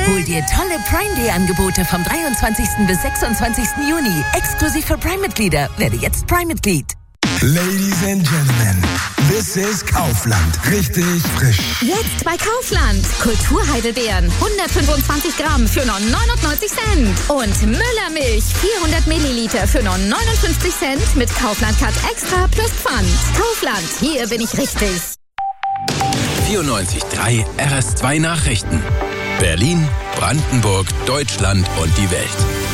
Hol dir tolle Prime Day Angebote vom 23. bis 26. Juni. Exklusiv für Prime-Mitglieder. Werde jetzt Prime-Mitglied. Ladies and Gentlemen, this is Kaufland. Richtig frisch. Jetzt bei Kaufland. Kulturheidelbeeren 125 Gramm für nur 99 Cent. Und Müllermilch 400 Milliliter für nur 59 Cent mit Kaufland Cut Extra plus Pfand. Kaufland, hier bin ich richtig. 94.3 RS2 Nachrichten. Berlin, Brandenburg, Deutschland und die Welt.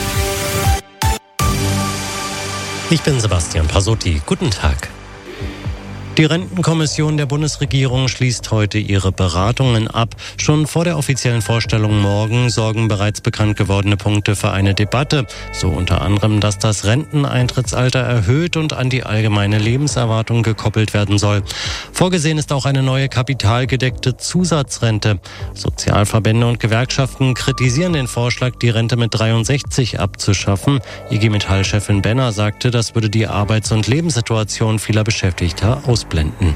Ich bin Sebastian Pasotti. Guten Tag. Die Rentenkommission der Bundesregierung schließt heute ihre Beratungen ab. Schon vor der offiziellen Vorstellung morgen sorgen bereits bekannt gewordene Punkte für eine Debatte. So unter anderem, dass das Renteneintrittsalter erhöht und an die allgemeine Lebenserwartung gekoppelt werden soll. Vorgesehen ist auch eine neue kapitalgedeckte Zusatzrente. Sozialverbände und Gewerkschaften kritisieren den Vorschlag, die Rente mit 63 abzuschaffen. IG Metall-Chefin Benner sagte, das würde die Arbeits- und Lebenssituation vieler Beschäftigter ausblenden.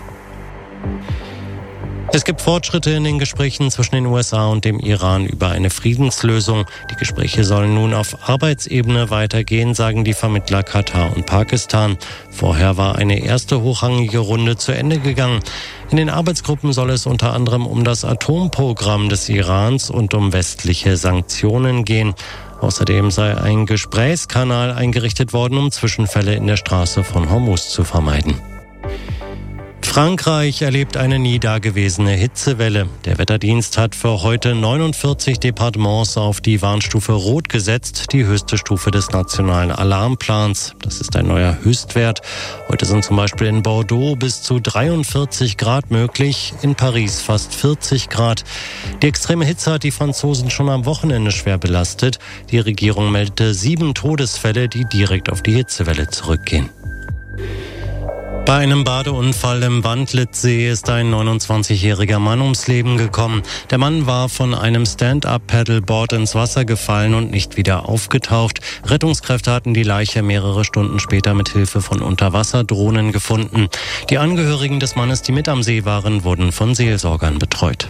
Es gibt Fortschritte in den Gesprächen zwischen den USA und dem Iran über eine Friedenslösung. Die Gespräche sollen nun auf Arbeitsebene weitergehen, sagen die Vermittler Katar und Pakistan. Vorher war eine erste hochrangige Runde zu Ende gegangen. In den Arbeitsgruppen soll es unter anderem um das Atomprogramm des Irans und um westliche Sanktionen gehen. Außerdem sei ein Gesprächskanal eingerichtet worden, um Zwischenfälle in der Straße von Hormuz zu vermeiden. Frankreich erlebt eine nie dagewesene Hitzewelle. Der Wetterdienst hat für heute 49 Departements auf die Warnstufe Rot gesetzt, die höchste Stufe des nationalen Alarmplans. Das ist ein neuer Höchstwert. Heute sind zum Beispiel in Bordeaux bis zu 43 Grad möglich, in Paris fast 40 Grad. Die extreme Hitze hat die Franzosen schon am Wochenende schwer belastet. Die Regierung meldete 7 Todesfälle, die direkt auf die Hitzewelle zurückgehen. Bei einem Badeunfall im Wandlitzsee ist ein 29-jähriger Mann ums Leben gekommen. Der Mann war von einem Stand-up-Paddleboard ins Wasser gefallen und nicht wieder aufgetaucht. Rettungskräfte hatten die Leiche mehrere Stunden später mit Hilfe von Unterwasserdrohnen gefunden. Die Angehörigen des Mannes, die mit am See waren, wurden von Seelsorgern betreut.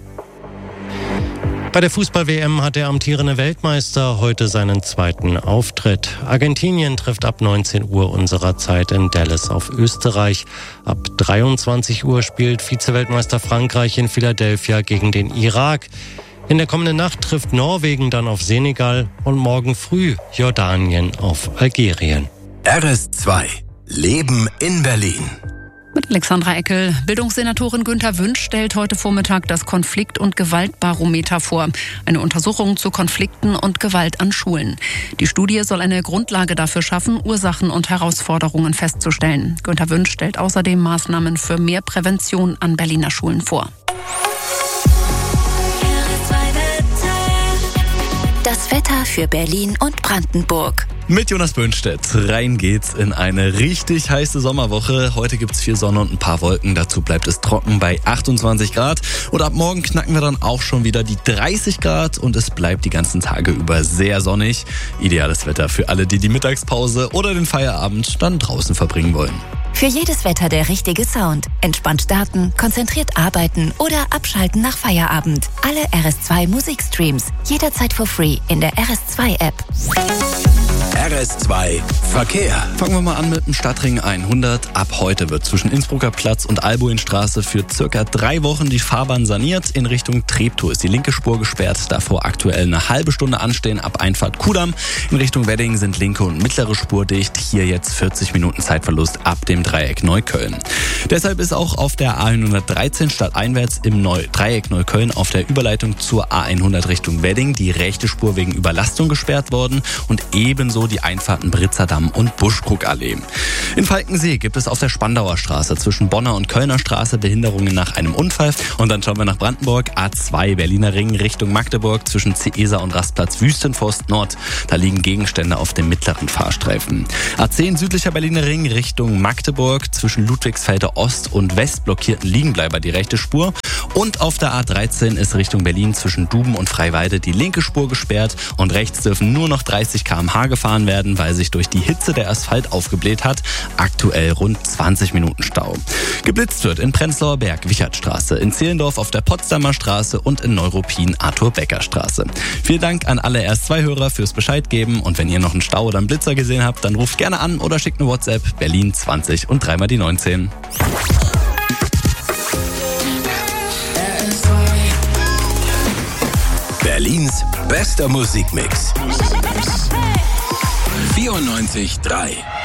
Bei der Fußball-WM hat der amtierende Weltmeister heute seinen zweiten Auftritt. Argentinien trifft ab 19 Uhr unserer Zeit in Dallas auf Österreich. Ab 23 Uhr spielt Vize-Weltmeister Frankreich in Philadelphia gegen den Irak. In der kommenden Nacht trifft Norwegen dann auf Senegal und morgen früh Jordanien auf Algerien. RS2 Leben in Berlin. Mit Alexandra Eckel. Bildungssenatorin Günther Wünsch stellt heute Vormittag das Konflikt- und Gewaltbarometer vor. Eine Untersuchung zu Konflikten und Gewalt an Schulen. Die Studie soll eine Grundlage dafür schaffen, Ursachen und Herausforderungen festzustellen. Günther Wünsch stellt außerdem Maßnahmen für mehr Prävention an Berliner Schulen vor. Das Wetter für Berlin und Brandenburg. Mit Jonas Böhnstedt. Rein geht's in eine richtig heiße Sommerwoche. Heute gibt's viel Sonne und ein paar Wolken. Dazu bleibt es trocken bei 28 Grad. Und ab morgen knacken wir dann auch schon wieder die 30 Grad. Und es bleibt die ganzen Tage über sehr sonnig. Ideales Wetter für alle, die die Mittagspause oder den Feierabend dann draußen verbringen wollen. Für jedes Wetter der richtige Sound. Entspannt starten, konzentriert arbeiten oder abschalten nach Feierabend. Alle RS2 Musikstreams. Jederzeit for free in der RS2-App. RS2 Verkehr. Fangen wir mal an mit dem Stadtring 100. Ab heute wird zwischen Innsbrucker Platz und Albuinstraße für circa 3 Wochen die Fahrbahn saniert. In Richtung Treptow ist die linke Spur gesperrt. Davor aktuell eine halbe Stunde anstehen ab Einfahrt Kudamm. In Richtung Wedding sind linke und mittlere Spur dicht. Hier jetzt 40 Minuten Zeitverlust ab dem Dreieck Neukölln. Deshalb ist auch auf der A113 stadteinwärts im Dreieck Neukölln auf der Überleitung zur A100 Richtung Wedding die rechte Spur wegen Überlastung gesperrt worden und ebenso die Einfahrten Britzerdamm und Buschkrugallee. In Falkensee gibt es auf der Spandauer Straße zwischen Bonner und Kölner Straße Behinderungen nach einem Unfall. Und dann schauen wir nach Brandenburg. A2 Berliner Ring Richtung Magdeburg zwischen Ceesa und Rastplatz Wüstenforst Nord. Da liegen Gegenstände auf dem mittleren Fahrstreifen. A10 südlicher Berliner Ring Richtung Magdeburg zwischen Ludwigsfelder Ost und West blockierten Liegenbleiber die rechte Spur. Und auf der A13 ist Richtung Berlin zwischen Duben und Freiwalde die linke Spur gesperrt und rechts dürfen nur noch 30 km/h gefahren gefahren werden, weil sich durch die Hitze der Asphalt aufgebläht hat. Aktuell rund 20 Minuten Stau. Geblitzt wird in Prenzlauer Berg, Wichertstraße, in Zehlendorf auf der Potsdamer Straße und in Neuruppin Arthur-Becker-Straße. Vielen Dank an alle RS2-Hörer fürs Bescheid geben und wenn ihr noch einen Stau oder einen Blitzer gesehen habt, dann ruft gerne an oder schickt eine WhatsApp Berlin 20 und 3 mal die 19. Berlins bester Musikmix. 94.3